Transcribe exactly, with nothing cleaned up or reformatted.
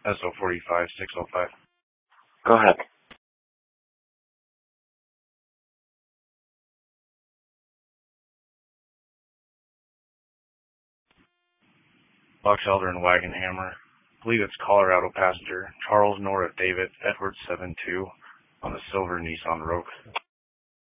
S O forty-five six oh five. Go ahead. Box Elder and Wagon Hammer. I believe it's Colorado passenger. Charles Nora David Edward seven two on the silver Nissan Rogue.